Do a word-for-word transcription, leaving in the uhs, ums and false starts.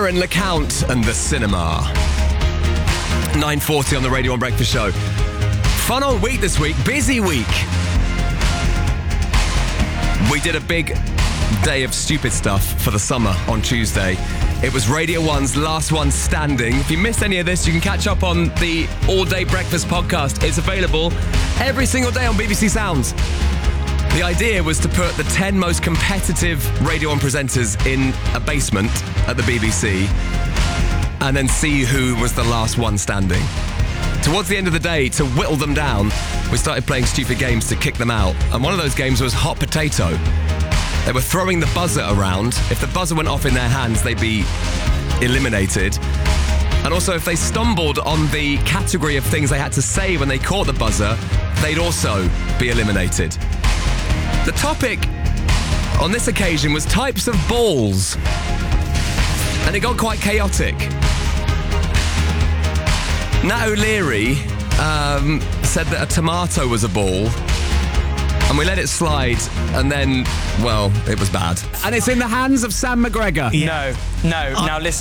and LeCount and the cinema. nine forty on the Radio one Breakfast Show. Fun old week this week. Busy week. We did a big day of stupid stuff for the summer on Tuesday. It was Radio one's Last One Standing. If you missed any of this, you can catch up on the All Day Breakfast podcast. It's available every single day on B B C Sounds. The idea was to put the ten most competitive Radio one presenters in a basement at the B B C and then see who was the last one standing. Towards the end of the day, to whittle them down, we started playing stupid games to kick them out. And one of those games was Hot Potato. They were throwing the buzzer around. If the buzzer went off in their hands, they'd be eliminated. And also, if they stumbled on the category of things they had to say when they caught the buzzer, they'd also be eliminated. The topic on this occasion was types of balls. And it got quite chaotic. Nat O'Leary um, said that a tomato was a ball. And we let it slide, and then, well, it was bad. And it's in the hands of Sam McGregor. No, no. Uh, now listen.